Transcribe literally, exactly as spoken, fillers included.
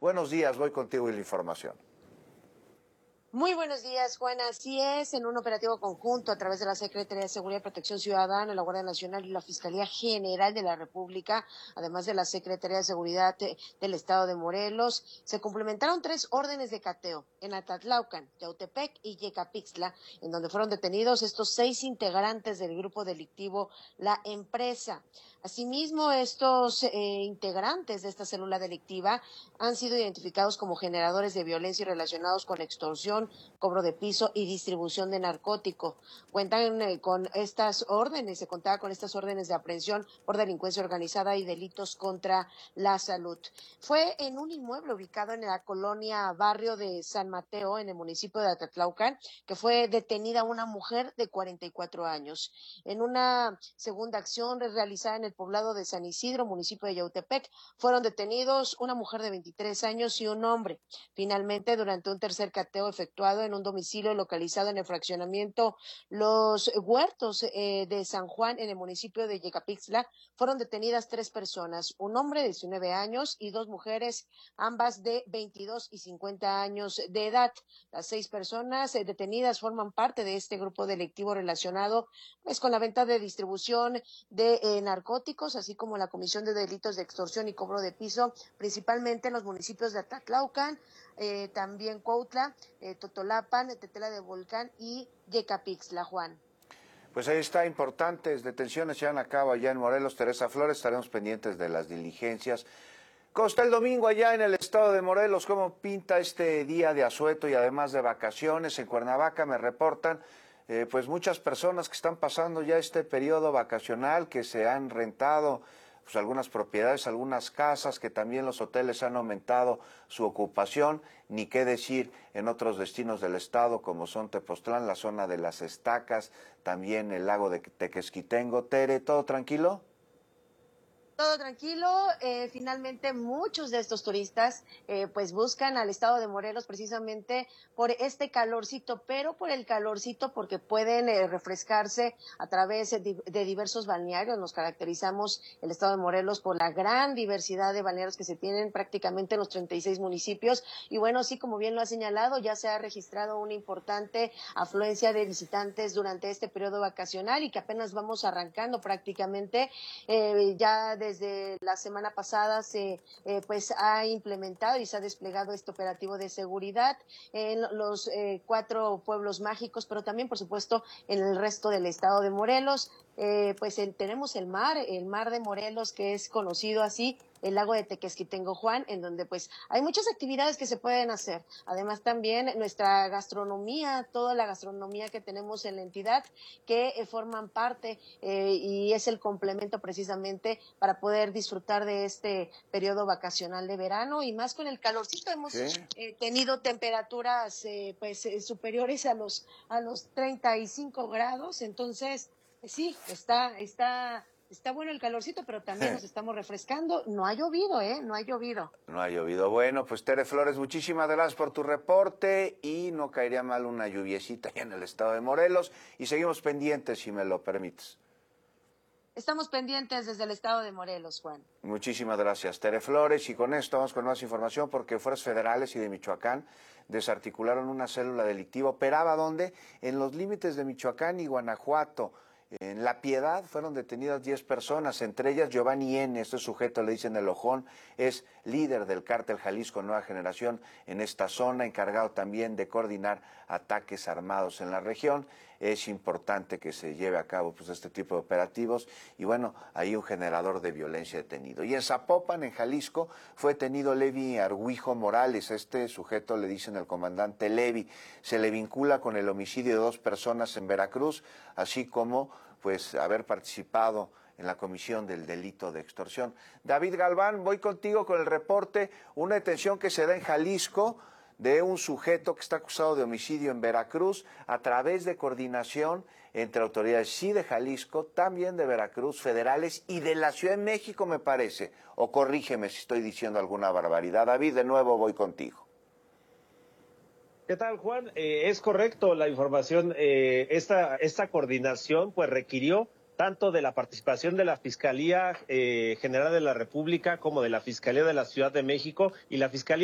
Buenos días, voy contigo y la información. Muy buenos días, Juan. Así es, en un operativo conjunto a través de la Secretaría de Seguridad y Protección Ciudadana, la Guardia Nacional y la Fiscalía General de la República, además de la Secretaría de Seguridad del Estado de Morelos, se cumplimentaron tres órdenes de cateo en Atatlaucan, Yautepec y Yecapixtla, en donde fueron detenidos estos seis integrantes del grupo delictivo La Empresa. Asimismo, estos eh, integrantes de esta célula delictiva han sido identificados como generadores de violencia y relacionados con extorsión, cobro de piso y distribución de narcótico. Cuentan eh, con estas órdenes, se contaba con estas órdenes de aprehensión por delincuencia organizada y delitos contra la salud. Fue en un inmueble ubicado en la colonia Barrio de San Mateo, en el municipio de Atatlaucan, que fue detenida una mujer de cuarenta y cuatro años. En una segunda acción realizada en el poblado de San Isidro, municipio de Yautepec, fueron detenidos una mujer de veintitrés años y un hombre. Finalmente, durante un tercer cateo efectuado en un domicilio localizado en el fraccionamiento Los Huertos eh, de San Juan, en el municipio de Yecapixtla, fueron detenidas tres personas, un hombre de diecinueve años y dos mujeres, ambas de veintidós y cincuenta años de edad. Las seis personas eh, detenidas forman parte de este grupo delictivo relacionado pues con la venta de distribución de eh, narcóticos, así como la comisión de delitos de extorsión y cobro de piso, principalmente en los municipios de Atatlaucan, eh, también Cuautla, eh, Totolapan, Tetela de Volcán y Yecapixtla, Juan. Pues ahí está, importantes detenciones se llevan a cabo allá en Morelos. Teresa Flores, estaremos pendientes de las diligencias. ¿Cómo está el domingo allá en el estado de Morelos? ¿Cómo pinta este día de asueto y además de vacaciones? En Cuernavaca me reportan eh, pues muchas personas que están pasando ya este periodo vacacional, que se han rentado pues algunas propiedades, algunas casas, que también los hoteles han aumentado su ocupación, ni qué decir en otros destinos del estado como son Tepoztlán, la zona de las Estacas, también el lago de Tequesquitengo. Tere, ¿todo tranquilo? Todo tranquilo, eh, finalmente muchos de estos turistas eh, pues buscan al estado de Morelos precisamente por este calorcito, pero por el calorcito porque pueden eh, refrescarse a través de, de diversos balnearios. Nos caracterizamos el estado de Morelos por la gran diversidad de balnearios que se tienen prácticamente en los treinta y seis municipios y bueno, sí, como bien lo ha señalado, ya se ha registrado una importante afluencia de visitantes durante este periodo vacacional y que apenas vamos arrancando prácticamente eh, ya de Desde la semana pasada se eh, pues ha implementado y se ha desplegado este operativo de seguridad en los eh, cuatro pueblos mágicos, pero también, por supuesto, en el resto del estado de Morelos. Eh, pues el, tenemos el mar, el mar de Morelos, que es conocido así, el lago de Tequesquitengo, Juan, en donde pues hay muchas actividades que se pueden hacer. Además también nuestra gastronomía, toda la gastronomía que tenemos en la entidad, que eh, forman parte eh, y es el complemento precisamente para poder disfrutar de este periodo vacacional de verano y más con el calorcito. Hemos ¿Sí? eh, tenido temperaturas eh, pues eh, superiores a los a los treinta y cinco grados, entonces sí, está, está, está bueno el calorcito, pero también nos estamos refrescando. No ha llovido, ¿eh? No ha llovido. No ha llovido. Bueno, pues Tere Flores, muchísimas gracias por tu reporte y no caería mal una lluviecita allá en el estado de Morelos y seguimos pendientes, si me lo permites. Estamos pendientes desde el estado de Morelos, Juan. Muchísimas gracias, Tere Flores. Y con esto vamos con más información porque fuerzas federales y de Michoacán desarticularon una célula delictiva. ¿Operaba dónde? En los límites de Michoacán y Guanajuato. En La Piedad fueron detenidas diez personas, entre ellas Giovanni N., este sujeto le dicen el Ojón, es líder del cártel Jalisco Nueva Generación en esta zona, encargado también de coordinar ataques armados en la región. Es importante que se lleve a cabo pues este tipo de operativos y bueno, hay un generador de violencia detenido. Y en Zapopan, en Jalisco, fue detenido Levi Argüijo Morales, este sujeto le dicen el comandante Levi, se le vincula con el homicidio de dos personas en Veracruz, así como pues haber participado en la comisión del delito de extorsión. David Galván, voy contigo con el reporte, una detención que se da en Jalisco de un sujeto que está acusado de homicidio en Veracruz a través de coordinación entre autoridades, sí de Jalisco, también de Veracruz, federales y de la Ciudad de México, me parece, o corrígeme si estoy diciendo alguna barbaridad. David, de nuevo voy contigo. ¿Qué tal, Juan? Eh, es correcto la información. Eh, esta, esta coordinación pues requirió tanto de la participación de la Fiscalía eh, General de la República como de la Fiscalía de la Ciudad de México y la Fiscalía